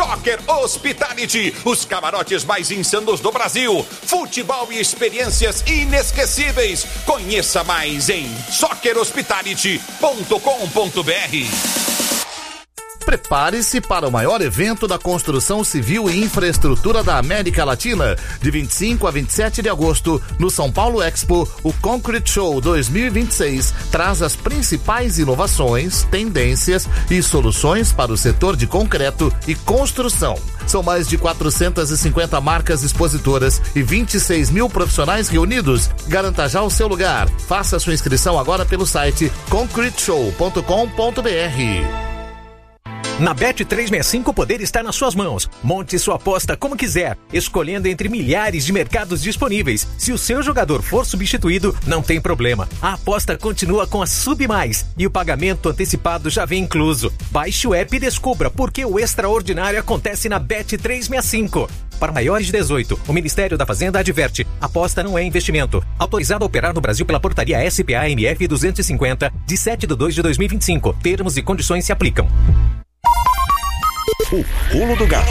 Soccer Hospitality, os camarotes mais insanos do Brasil. Futebol e experiências inesquecíveis. Conheça mais em soccerhospitality.com.br. Prepare-se para o maior evento da construção civil e infraestrutura da América Latina. De 25 a 27 de agosto, no São Paulo Expo, o Concrete Show 2026 traz as principais inovações, tendências e soluções para o setor de concreto e construção. São mais de 450 marcas expositoras e 26 mil profissionais reunidos. Garanta já o seu lugar. Faça sua inscrição agora pelo site concreteshow.com.br. Na Bet365 o poder está nas suas mãos. Monte sua aposta como quiser, escolhendo entre milhares de mercados disponíveis. Se o seu jogador for substituído, não tem problema. A aposta continua com a Sub Mais e o pagamento antecipado já vem incluso. Baixe o app e descubra por que o extraordinário acontece na Bet365. Para maiores de 18, o Ministério da Fazenda adverte: aposta não é investimento. Autorizado a operar no Brasil pela portaria SPA-MF 250, de 7/2/2025. Termos e condições se aplicam. O Pulo do Gato.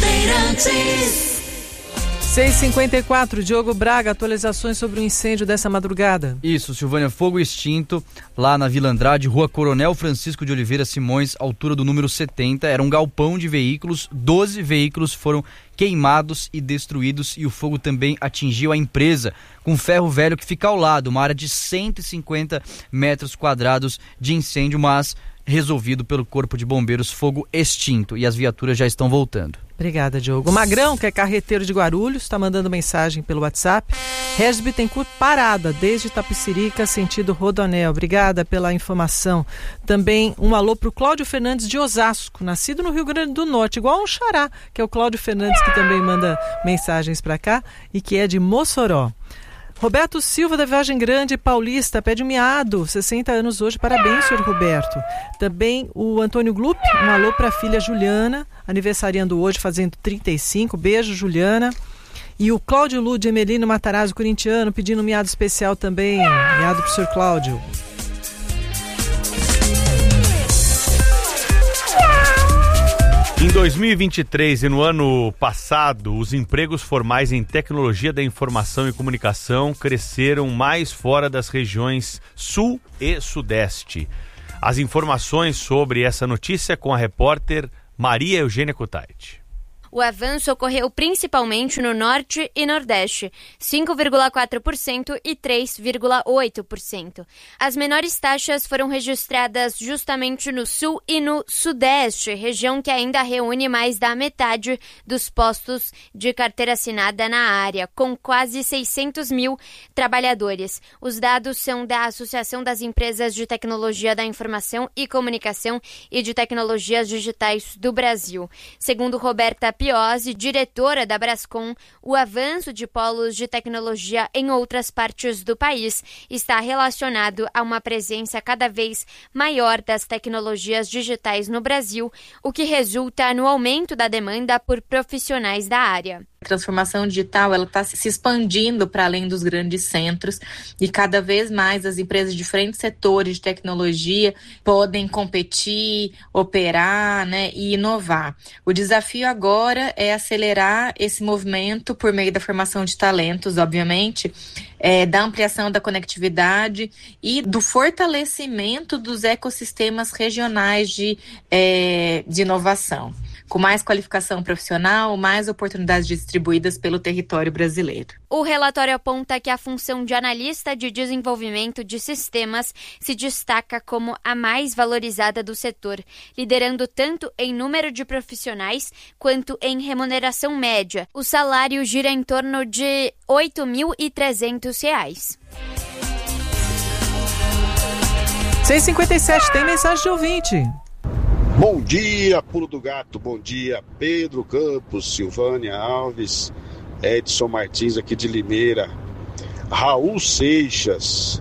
6h54, Diogo Braga, atualizações sobre o incêndio dessa madrugada. Isso, Silvânia, fogo extinto lá na Vila Andrade, Rua Coronel Francisco de Oliveira Simões, altura do número 70. Era um galpão de veículos, 12 veículos foram queimados e destruídos, e o fogo também atingiu a empresa com ferro velho que fica ao lado, uma área de 150 metros quadrados de incêndio, mas resolvido pelo Corpo de Bombeiros, fogo extinto, e as viaturas já estão voltando. Obrigada, Diogo. O Magrão, que é carreteiro de Guarulhos, está mandando mensagem pelo WhatsApp. Regis Bittencourt parada desde Itapecerica, sentido Rodoanel. Obrigada pela informação. Também um alô para o Cláudio Fernandes de Osasco, nascido no Rio Grande do Norte, igual um xará, que é o Cláudio Fernandes, que também manda mensagens para cá, e que é de Mossoró. Roberto Silva, da Viagem Grande Paulista, pede um miado, 60 anos hoje, parabéns, senhor Roberto. Também o Antônio Glup, um alô para a filha Juliana, aniversariando hoje, fazendo 35, beijo, Juliana. E o Cláudio Lu, de Emelino Matarazzo, corintiano, pedindo um miado especial também, miado para o senhor Cláudio. Em 2023 e no ano passado, os empregos formais em tecnologia da informação e comunicação cresceram mais fora das regiões Sul e Sudeste. As informações sobre essa notícia com a repórter Maria Eugênia Kutaiti. O avanço ocorreu principalmente no Norte e Nordeste, 5,4% e 3,8%. As menores taxas foram registradas justamente no Sul e no Sudeste, região que ainda reúne mais da metade dos postos de carteira assinada na área, com quase 600 mil trabalhadores. Os dados são da Associação das Empresas de Tecnologia da Informação e Comunicação e de Tecnologias Digitais do Brasil. Segundo Roberta Piozzi, diretora da Brascom, o avanço de polos de tecnologia em outras partes do país está relacionado a uma presença cada vez maior das tecnologias digitais no Brasil, o que resulta no aumento da demanda por profissionais da área. A transformação digital está se expandindo para além dos grandes centros e cada vez mais as empresas de diferentes setores de tecnologia podem competir, operar, e inovar. O desafio agora é acelerar esse movimento por meio da formação de talentos, obviamente, da ampliação da conectividade e do fortalecimento dos ecossistemas regionais de inovação. Com mais qualificação profissional, mais oportunidades distribuídas pelo território brasileiro. O relatório aponta que a função de analista de desenvolvimento de sistemas se destaca como a mais valorizada do setor, liderando tanto em número de profissionais quanto em remuneração média. O salário gira em torno de R$ 8.300. 6h57, tem mensagem de ouvinte. Bom dia, Pulo do Gato, bom dia, Pedro Campos, Silvânia Alves, Edson Martins aqui de Limeira, Raul Seixas,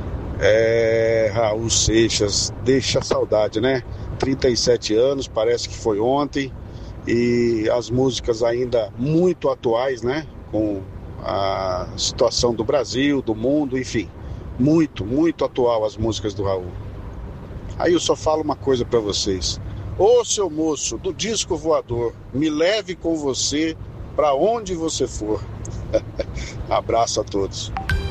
Raul Seixas, deixa saudade, 37 anos, parece que foi ontem, e as músicas ainda muito atuais, com a situação do Brasil, do mundo, enfim, muito, muito atual as músicas do Raul. Aí eu só falo uma coisa pra vocês, Ô, seu moço do disco voador, me leve com você para onde você for. Abraço a todos.